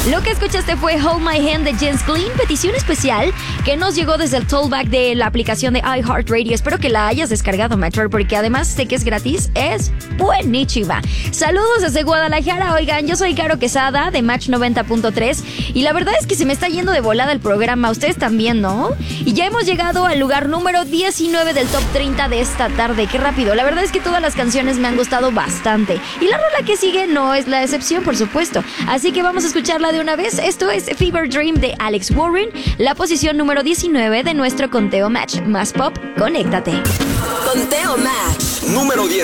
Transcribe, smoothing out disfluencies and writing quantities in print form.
Lo que escuchaste fue Hold My Hand de Jens Glynn, petición especial que nos llegó desde el tollback de la aplicación de iHeartRadio. Espero que la hayas descargado, Metro, porque además de que es gratis, es buenísima. Saludos desde Guadalajara. Oigan, yo soy Caro Quesada de Match 90.3 y la verdad es que se me está yendo de volada el programa. Ustedes también, ¿no? Y ya hemos llegado al lugar número 19 del top 30 de esta tarde. Qué rápido. La verdad es que todas las canciones me han gustado bastante. Y la rola que sigue no es la excepción, por supuesto. Así que vamos a escucharla de una vez. Esto es Fever Dream de Alex Warren, la posición número 19 de nuestro conteo Match. Más pop, conéctate. Conteo Match número 19.